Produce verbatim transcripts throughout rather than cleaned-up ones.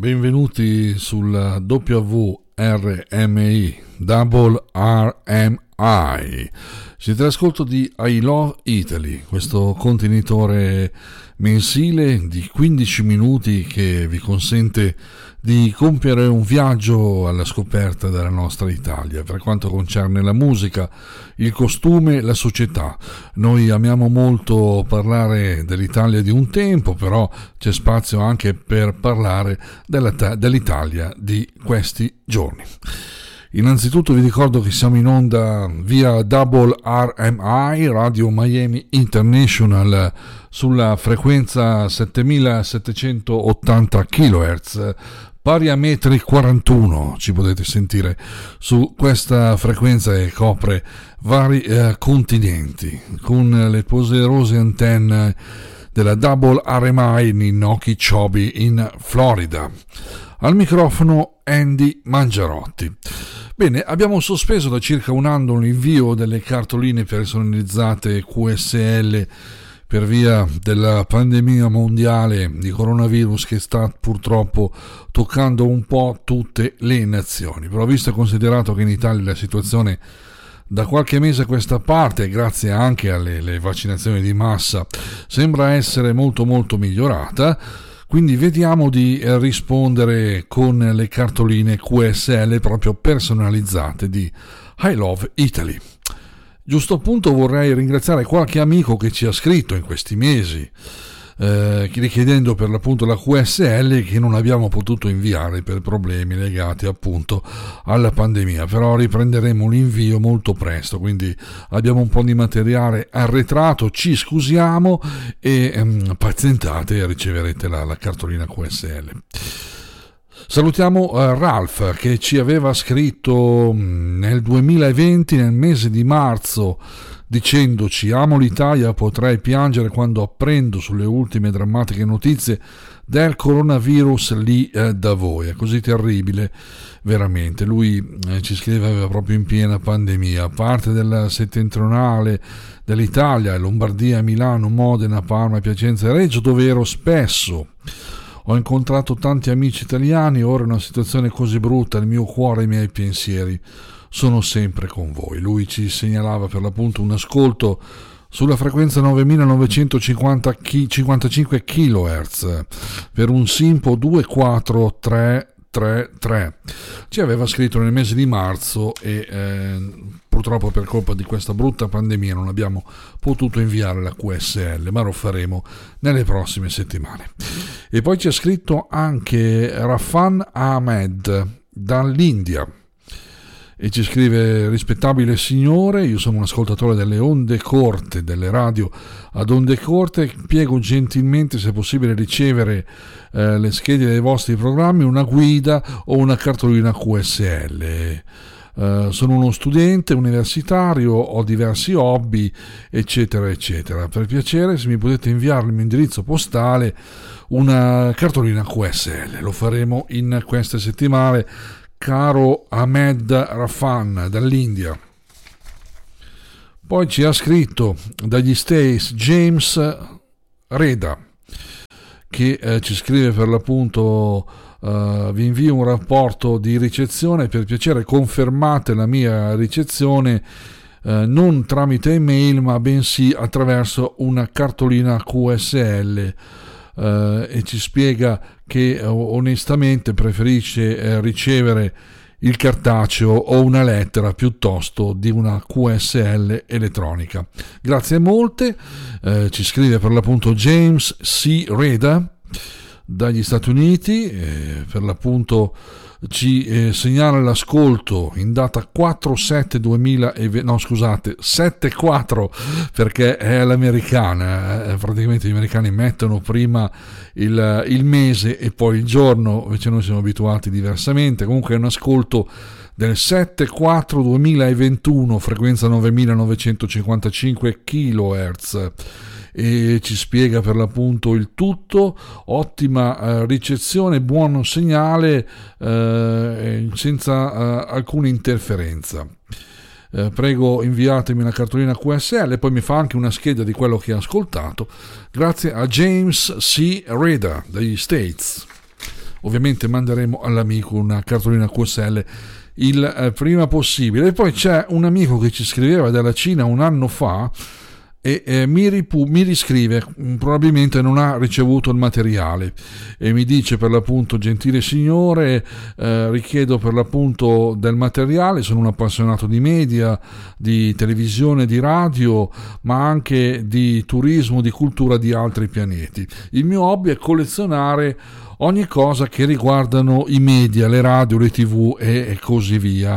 benvenuti sul W R M I, Double R M I. Siete all'ascolto di I Love Italy, questo contenitore mensile di quindici minuti che vi consente di compiere un viaggio alla scoperta della nostra Italia per quanto concerne la musica, il costume, la società. Noi amiamo molto parlare dell'Italia di un tempo, però c'è spazio anche per parlare della, dell'Italia di questi giorni. Innanzitutto vi ricordo che siamo in onda via Double R M I, Radio Miami International, sulla frequenza settemilasettecentottanta chilohertz, pari a metri quarantuno. Ci potete sentire su questa frequenza che copre vari eh, continenti, con le poderose antenne della Double R M I in Okeechobee in Florida. Al microfono Andy Mangiarotti. Bene, abbiamo sospeso da circa un anno l'invio delle cartoline personalizzate Q S L per via della pandemia mondiale di coronavirus che sta purtroppo toccando un po' tutte le nazioni. Però visto e considerato che in Italia la situazione da qualche mese a questa parte, grazie anche alle, alle vaccinazioni di massa, sembra essere molto molto migliorata, quindi vediamo di rispondere con le cartoline Q S L proprio personalizzate di I Love Italy. Giusto appunto vorrei ringraziare qualche amico che ci ha scritto in questi mesi eh, richiedendo per l'appunto la Q S L che non abbiamo potuto inviare per problemi legati appunto alla pandemia, però riprenderemo l'invio molto presto, quindi abbiamo un po' di materiale arretrato, ci scusiamo e ehm, pazientate e riceverete la, la cartolina Q S L. Salutiamo uh, Ralph che ci aveva scritto nel duemilaventi, nel mese di marzo, dicendoci: amo l'Italia, potrei piangere quando apprendo sulle ultime drammatiche notizie del coronavirus lì eh, da voi. È così terribile, veramente. Lui eh, ci scriveva proprio in piena pandemia. Parte della settentrionale dell'Italia, Lombardia, Milano, Modena, Parma, Piacenza e Reggio, dove ero spesso. Ho incontrato tanti amici italiani, ora in una situazione così brutta il mio cuore e i miei pensieri sono sempre con voi. Lui ci segnalava per l'appunto un ascolto sulla frequenza novemilanovecentocinquantacinque chilohertz per un Simpo due quattro tre tre tre. Ci aveva scritto nel mese di marzo e eh, purtroppo per colpa di questa brutta pandemia non abbiamo potuto inviare la Q S L, ma lo faremo nelle prossime settimane. E poi ci ha scritto anche Rafan Ahmed dall'India e ci scrive: rispettabile signore, io sono un ascoltatore delle onde corte, delle radio ad onde corte, piego gentilmente se è possibile ricevere eh, le schede dei vostri programmi, una guida o una cartolina Q S L. Uh, sono uno studente universitario, ho diversi hobby, eccetera eccetera. Per piacere, se mi potete inviare il mio indirizzo postale, una cartolina Q S L, lo faremo in queste settimane, caro Ahmed Rafan dall'India. Poi ci ha scritto dagli States James Reda che eh, ci scrive per l'appunto: Uh, vi invio un rapporto di ricezione, per piacere confermate la mia ricezione uh, non tramite email ma bensì attraverso una cartolina Q S L, uh, e ci spiega che uh, onestamente preferisce uh, ricevere il cartaceo o una lettera piuttosto di una Q S L elettronica. Grazie molte. Uh, ci scrive per l'appunto James C. Reda dagli Stati Uniti, eh, per l'appunto ci eh, segnala l'ascolto in data quattro sette duemilaventi, no scusate sette quattro perché è l'americana, eh, praticamente gli americani mettono prima il, il mese e poi il giorno, invece noi siamo abituati diversamente. Comunque è un ascolto del sette quattro duemilaventuno, frequenza novemilanovecentocinquantacinque chilohertz, e ci spiega per l'appunto il tutto. Ottima eh, ricezione, buon segnale, eh, senza eh, alcuna interferenza. Eh, prego inviatemi una cartolina Q S L e poi mi fa anche una scheda di quello che ha ascoltato. Grazie a James C. Reda dagli States. ovviamente manderemo all'amico una cartolina Q S L il eh, prima possibile. E poi c'è un amico che ci scriveva dalla Cina un anno fa e eh, mi, ripu- mi riscrive, probabilmente non ha ricevuto il materiale, e mi dice per l'appunto: gentile signore, eh, richiedo per l'appunto del materiale, sono un appassionato di media, di televisione, di radio, ma anche di turismo, di cultura di altri pianeti. Il mio hobby è collezionare ogni cosa che riguardano i media, le radio, le tv e, e così via.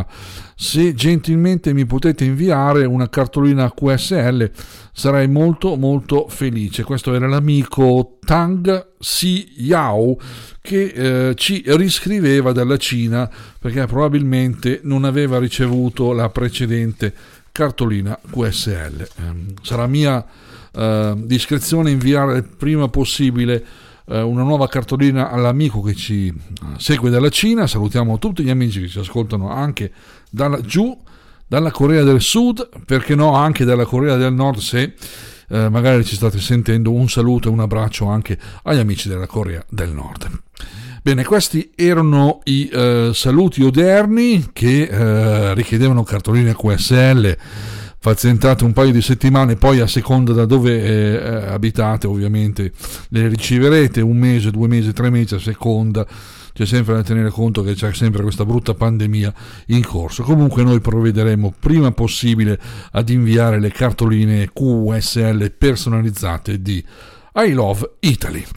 Se gentilmente mi potete inviare una cartolina Q S L sarei molto molto felice. Questo era l'amico Tang Si Yao che eh, ci riscriveva dalla Cina perché probabilmente non aveva ricevuto la precedente cartolina Q S L. Eh, sarà mia eh, discrezione inviare il prima possibile una nuova cartolina all'amico che ci segue dalla Cina. Salutiamo tutti gli amici che ci ascoltano anche da giù, dalla Corea del Sud, perché no anche dalla Corea del Nord, se eh, magari ci state sentendo. Un saluto e un abbraccio anche agli amici della Corea del Nord. Bene, questi erano i eh, saluti odierni che eh, richiedevano cartoline Q S L. Pazientate un paio di settimane, poi a seconda da dove eh, abitate ovviamente le riceverete, un mese, due mesi, tre mesi, a seconda. C'è sempre da tenere conto che c'è sempre questa brutta pandemia in corso. Comunque noi provvederemo prima possibile ad inviare le cartoline Q S L personalizzate di I Love Italy.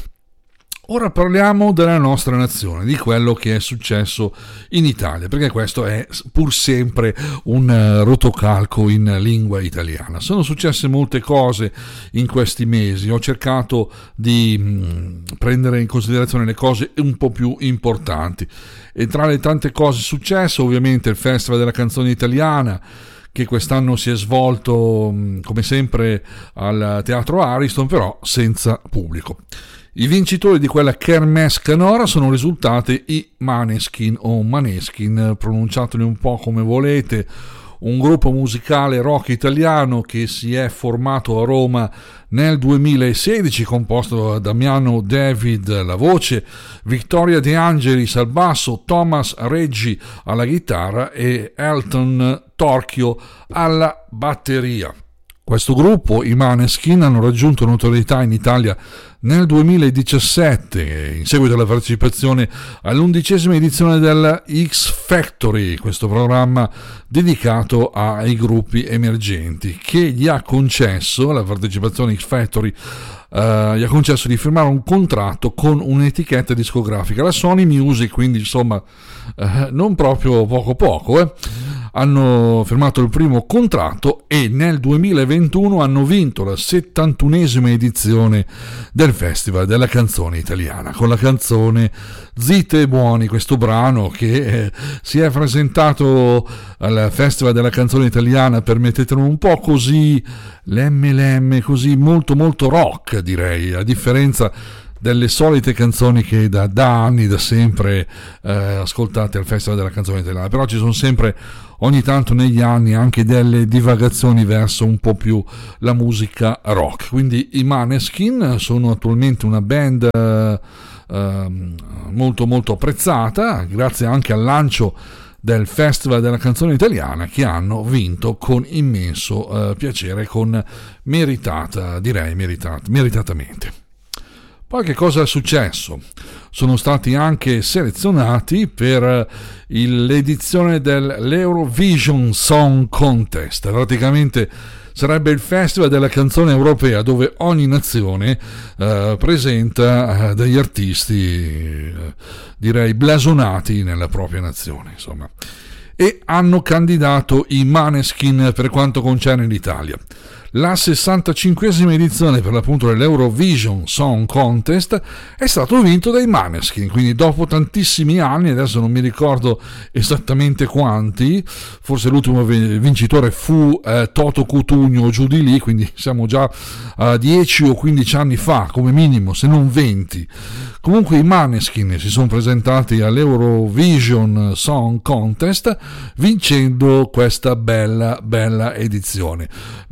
Ora parliamo della nostra nazione, di quello che è successo in Italia, perché questo è pur sempre un uh, rotocalco in lingua italiana. Sono successe molte cose in questi mesi, ho cercato di mh, prendere in considerazione le cose un po' più importanti, e tra le tante cose successe ovviamente il Festival della Canzone Italiana, che quest'anno si è svolto mh, come sempre al Teatro Ariston, però senza pubblico. I vincitori di quella Kermesse canora sono risultati i Maneskin, o Maneskin, pronunciateli un po' come volete, un gruppo musicale rock italiano che si è formato a Roma nel duemilasedici, composto da Damiano David alla voce, Vittoria De Angelis al basso, Thomas Reggi alla chitarra e Elton Torchio alla batteria. Questo gruppo, i Maneskin, hanno raggiunto notorietà in Italia nel duemiladiciassette in seguito alla partecipazione all'undicesima edizione del X Factory, questo programma dedicato ai gruppi emergenti, che gli ha concesso, la partecipazione X Factory Uh, gli ha concesso di firmare un contratto con un'etichetta discografica, la Sony Music, quindi insomma uh, non proprio poco poco eh. Hanno firmato il primo contratto e nel duemilaventuno hanno vinto la settantunesima edizione del Festival della Canzone Italiana con la canzone Zitte e Buoni, questo brano che eh, si è presentato al Festival della Canzone Italiana, permettetelo un po' così lemme lemme, così molto molto rock, direi, a differenza delle solite canzoni che da, da anni, da sempre eh, ascoltate al Festival della Canzone Italiana. Però ci sono sempre ogni tanto negli anni anche delle divagazioni verso un po' più la musica rock. Quindi i Maneskin sono attualmente una band eh, eh, molto molto apprezzata, grazie anche al lancio del Festival della Canzone Italiana, che hanno vinto con immenso eh, piacere, con meritata, direi meritata, meritatamente. Poi che cosa è successo? Sono stati anche selezionati per l'edizione dell'Eurovision Song Contest, praticamente sarebbe il Festival della Canzone Europea, dove ogni nazione eh, presenta eh, degli artisti eh, direi blasonati nella propria nazione, insomma. E hanno candidato i Maneskin per quanto concerne l'Italia. La sessantacinquesima edizione per l'appunto dell'Eurovision Song Contest è stato vinto dai Maneskin, quindi dopo tantissimi anni, adesso non mi ricordo esattamente quanti, forse l'ultimo vincitore fu eh, Toto Cutugno, giù di lì, quindi siamo già a eh, dieci o quindici anni fa come minimo, se non venti. Comunque i Maneskin si sono presentati all'Eurovision Song Contest vincendo questa bella bella edizione. Non sono mai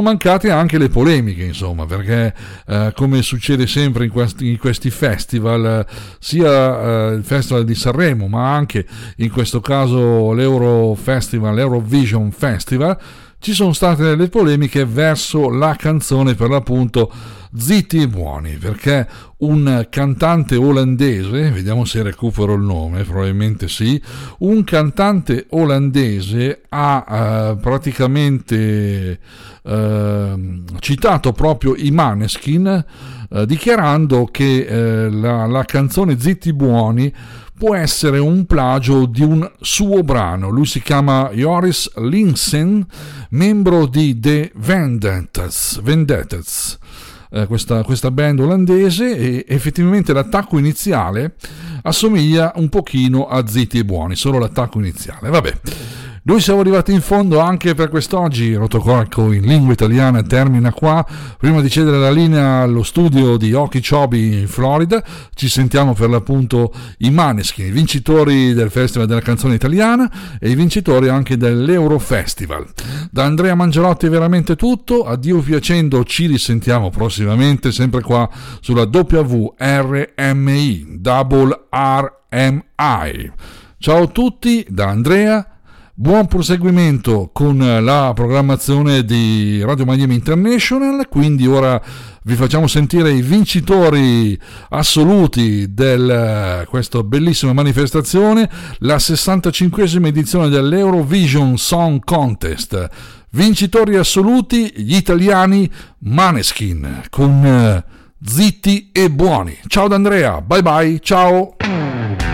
mancate anche le polemiche, insomma, perché eh, come succede sempre in questi, in questi festival, sia eh, il Festival di Sanremo, ma anche in questo caso l'Euro Festival, l'Eurovision Festival, ci sono state delle polemiche verso la canzone, per l'appunto Zitti e Buoni, perché un cantante olandese, vediamo se recupero il nome, probabilmente sì, un cantante olandese ha eh, praticamente eh, citato proprio i Maneskin, eh, dichiarando che eh, la, la canzone Zitti Buoni può essere un plagio di un suo brano. Lui si chiama Joris Linssen, membro di The Vendettas, Vendettas eh, questa, questa band olandese, e effettivamente l'attacco iniziale assomiglia un pochino a Zitti e Buoni, solo l'attacco iniziale. Vabbè. Noi siamo arrivati in fondo anche per quest'oggi. Rotocorco in lingua italiana termina qua. Prima di cedere la linea allo studio di Okeechobee in Florida, ci sentiamo per l'appunto i Maneskin, i vincitori del Festival della Canzone Italiana e i vincitori anche dell'Eurofestival. Da Andrea Mangialotti è veramente tutto. Addio piacendo, ci risentiamo prossimamente sempre qua sulla W R M I, Double R M I. Ciao a tutti da Andrea. Buon proseguimento con la programmazione di Radio Miami International. Quindi ora vi facciamo sentire i vincitori assoluti di questa bellissima manifestazione, la sessantacinquesima edizione dell'Eurovision Song Contest. Vincitori assoluti gli italiani Maneskin con Zitti e Buoni. Ciao da Andrea, bye bye, ciao.